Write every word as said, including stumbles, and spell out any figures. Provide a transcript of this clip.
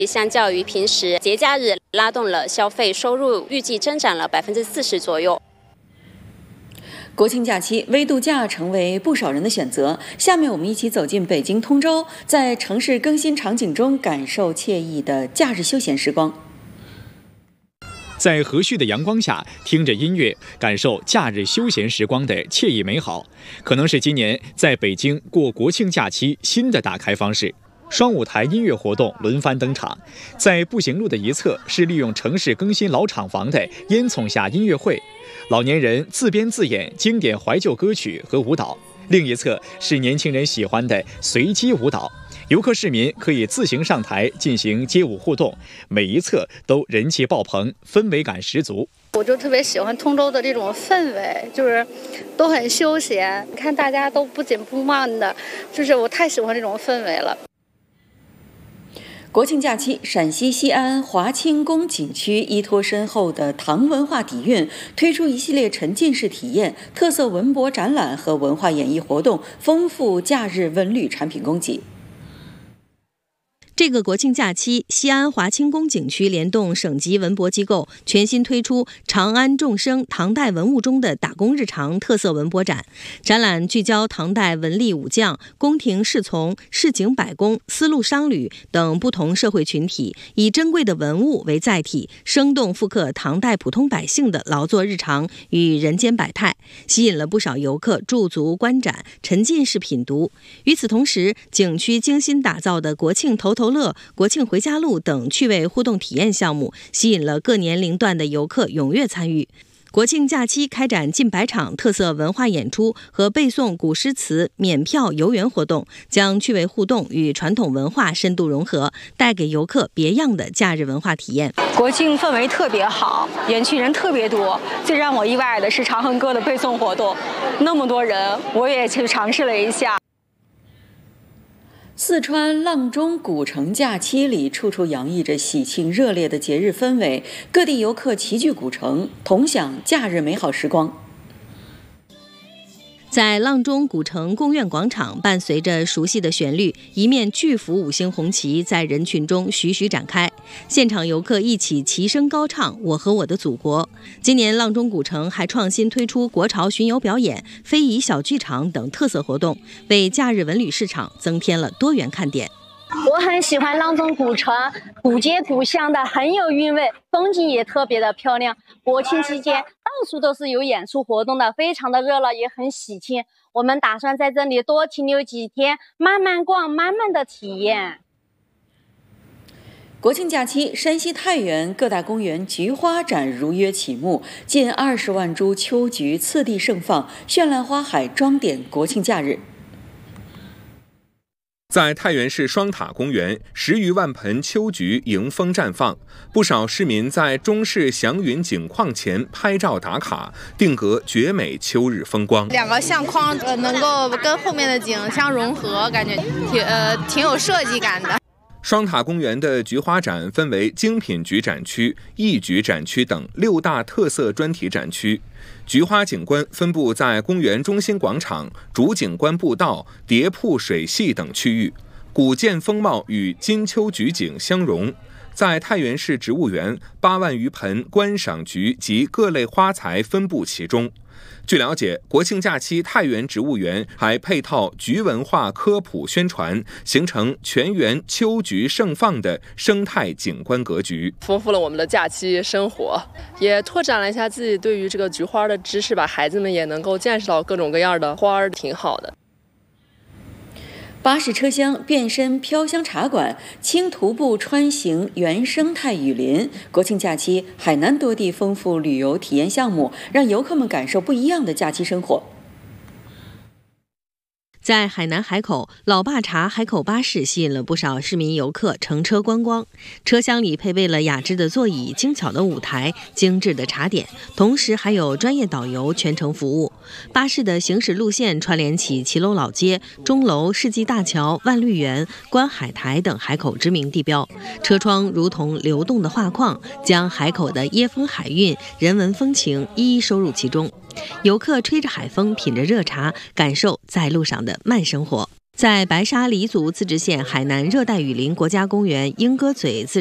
相较于平时节假日，拉动了消费收入，预计增长了百分之四十左右。 国庆假期，微度假成为不少人的选择。下面我们一起走进北京通州，在城市更新场景中感受惬意的假日休闲时光。 在和煦的阳光下，听着音乐，感受假日休闲时光的惬意美好，可能是今年在北京过国庆假期新的打开方式。双舞台音乐活动轮番登场，在步行路的一侧是利用城市更新老厂房的烟囱下音乐会，老年人自编自演经典怀旧歌曲和舞蹈；另一侧是年轻人喜欢的随机舞蹈，游客市民可以自行上台进行街舞互动，每一侧都人气爆棚，氛围感十足。 我就特别喜欢通州的这种氛围，就是都很休闲，看大家都不紧不慢的，就是我太喜欢这种氛围了。 国庆假期，陕西西安华清宫景区依托深厚的唐文化底蕴，推出一系列沉浸式体验、特色文博展览和文化演绎活动，丰富假日文旅产品供给。 这个国庆假期，西安华清宫景区联动省级文博机构，全新推出《长安众生：唐代文物中的打工日常》特色文博展。展览聚焦唐代文吏武将、宫廷侍从、市井百工、丝路商旅等不同社会群体，以珍贵的文物为载体，生动复刻唐代普通百姓的劳作日常与人间百态，吸引了不少游客驻足观展、沉浸式品读。与此同时，景区精心打造的国庆头头乐、国庆回家路等趣味互动体验项目，吸引了各年龄段的游客踊跃参与。国庆假期开展近百场特色文化演出和背诵古诗词免票游园活动，将趣味互动与传统文化深度融合，带给游客别样的假日文化体验。 国庆氛围特别好，园区人特别多。最让我意外的是长恨歌的背诵活动，那么多人，我也去尝试了一下。 四川阆中古城假期里，处处洋溢着喜庆热烈的节日氛围，各地游客齐聚古城，同享假日美好时光。 在阆中古城贡院广场，伴随着熟悉的旋律，一面巨幅五星红旗在人群中徐徐展开，现场游客一起齐声高唱我和我的祖国。今年阆中古城还创新推出国潮巡游表演、非遗小剧场等特色活动，为假日文旅市场增添了多元看点。 我很喜欢阆中古城，古街古巷的，很有韵味，风景也特别的漂亮。国庆期间到处都是有演出活动的，非常的热闹，也很喜庆。我们打算在这里多停留几天，慢慢逛，慢慢的体验。 国庆假期，山西太原各大公园菊花展如约启幕，近二十万株秋菊次第盛放，绚烂花海装点国庆假日。 在太原市双塔公园，十余万盆秋菊迎风绽放，不少市民在中式祥云景框前拍照打卡，定格绝美秋日风光。 两个相框呃能够跟后面的景相融合，感觉挺呃挺有设计感的。 双塔公园的菊花展分为精品菊展区、艺菊展区等六大特色专题展区。菊花景观分布在公园中心广场、主景观步道、蝶瀑水系等区域，古建风貌与金秋菊景相融。在太原市植物园，八万余盆观赏菊及各类花材分布其中。据了解，国庆假期太原植物园还配套菊文化科普宣传，形成全园秋菊盛放的生态景观格局， 丰富了我们的假期生活，也拓展了一下自己对于这个菊花的知识吧，孩子们也能够见识到各种各样的花儿，挺好的。 巴士车厢变身飘香茶馆，轻徒步穿行原生态雨林。国庆假期，海南多地丰富旅游体验项目，让游客们感受不一样的假期生活。 在海南海口，老爸茶海口巴士吸引了不少市民游客乘车观光。车厢里配备了雅致的座椅、精巧的舞台、精致的茶点，同时还有专业导游全程服务。巴士的行驶路线串联起骑楼老街、钟楼、世纪大桥、万绿园、观海台等海口知名地标。车窗如同流动的画框，将海口的椰风海韵、人文风情一一收入其中。游客吹着海风，品着热茶，感受在路上的慢生活。 在白沙黎族自治县海南热带雨林国家公园莺歌嘴自